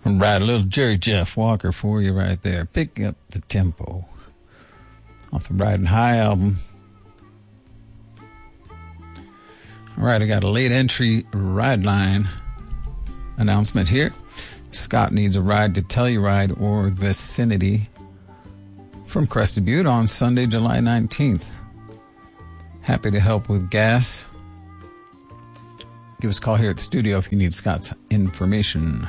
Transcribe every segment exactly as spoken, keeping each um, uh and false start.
All right, a little Jerry Jeff Walker for you right there. Picking up the tempo off the Riding High album. All right, I got a late entry ride line announcement here. Scott needs a ride to Telluride or vicinity from Crested Butte on Sunday, July nineteenth. Happy to help with gas. Give us a call here at the studio if you need Scott's information.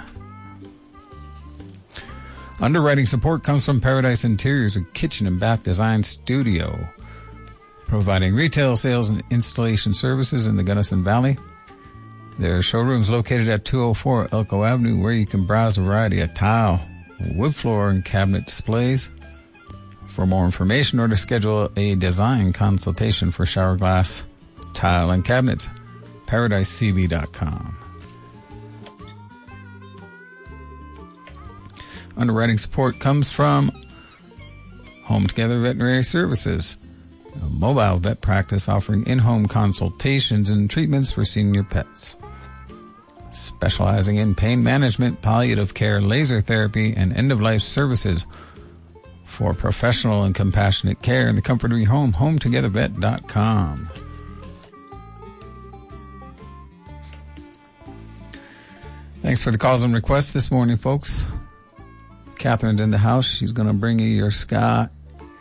Underwriting support comes from Paradise Interiors, a kitchen and bath design studio, providing retail sales and installation services in the Gunnison Valley. Their showroom's located at two oh four Elko Avenue, where you can browse a variety of tile, wood floor, and cabinet displays. For more information or to schedule a design consultation for shower glass, tile, and cabinets, paradise c v dot com. Underwriting support comes from Home Together Veterinary Services, a mobile vet practice offering in-home consultations and treatments for senior pets. Specializing in pain management, palliative care, laser therapy, and end-of-life services for professional and compassionate care in the comfort of your home, home together vet dot com. Thanks for the calls and requests this morning, folks. Catherine's in the house. She's going to bring you your ska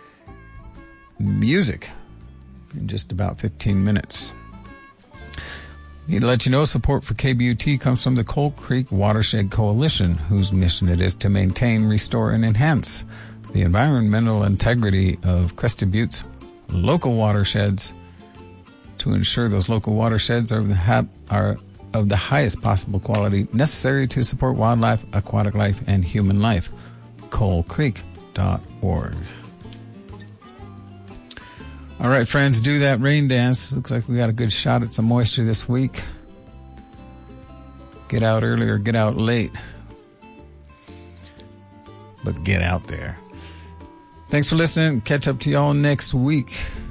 music in just about fifteen minutes. Need to let you know support for K B U T comes from the Coal Creek Watershed Coalition, whose mission it is to maintain, restore, and enhance the environmental integrity of Crested Butte's local watersheds to ensure those local watersheds are, the ha- are of the highest possible quality necessary to support wildlife, aquatic life, and human life. coal creek dot org. All right, friends, do that rain dance. Looks like we got a good shot at some moisture this week. Get out early or get out late. But get out there. Thanks for listening. Catch up to y'all next week.